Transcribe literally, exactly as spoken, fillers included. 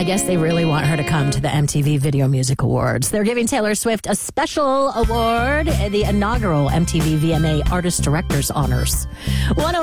guess they really want her to come to the M T V Video Music Awards. They're giving Taylor Swift a special award, the inaugural M T V V M A Artist Directors Honors.